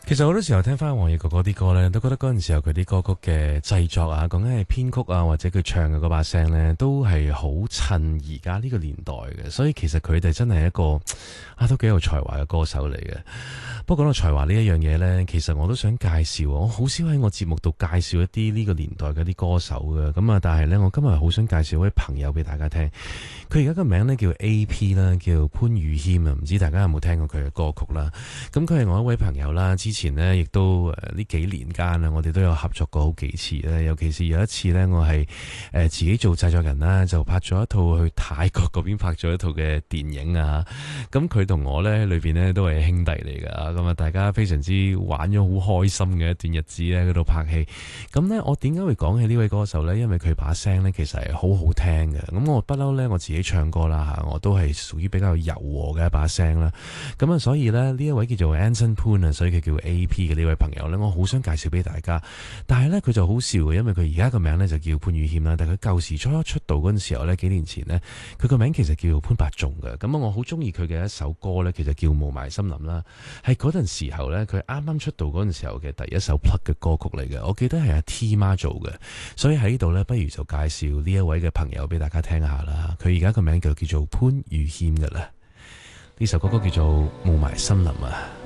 其實好多時候聽翻黃奕哥哥啲歌咧，都覺得嗰陣時候佢啲歌曲嘅製作啊，講緊係編曲啊，或者佢唱嘅嗰把聲咧，都係好襯而家呢個年代嘅。所以其實佢哋真係一個都幾有才華嘅歌手嚟嘅。不過講到才華呢一樣嘢呢，其實我都想介紹，我好少喺我節目度介紹一啲呢個年代嘅啲歌手嘅。咁啊，但係呢，我今日好想介紹一位朋友俾大家聽。佢而家個名呢叫 AP 啦，叫潘宇謙啊。唔知大家有冇聽過佢嘅歌曲啦？咁佢係我一位朋友啦。之前呢，亦都呢幾年間啊，我哋都有合作過好幾次咧。尤其是有一次呢，我係自己做製作人啦，就拍咗一套去泰國嗰邊拍咗一套嘅電影啊。咁佢同我呢裏邊呢都係兄弟嚟㗎。咁啊，大家非常之玩咗好開心嘅一段日子咧，嗰度拍戲。咁呢，我點解會講起呢位歌手呢？因為佢把聲呢其實係好好聽嘅。咁我不嬲呢，我自己唱歌啦嚇，我都係屬於比較柔和嘅一把聲啦。咁啊，所以呢，呢一位叫做 Anson Poon 啊，所以佢叫 AP 嘅呢位朋友呢，我好想介紹俾大家。但係呢，佢就好笑嘅，因為佢而家個名呢就叫潘宇謙啦。但係佢舊時初出道嗰陣時候呢，幾年前呢，佢個名其實叫潘伯仲嘅。咁啊，我好中意佢嘅一首歌呢，其實叫《霧霾森林》啦，係嗰陣時候呢，佢啱啱出道嗰陣時候嘅第一首 plug 嘅歌曲嚟嘅。我記得係阿 T 媽做嘅，所以喺呢度呢，不如就介紹呢一位嘅朋友俾大家聽下啦。佢而家個名就叫做潘宇謙㗎啦。呢首歌曲叫做《霧霾森林》啊。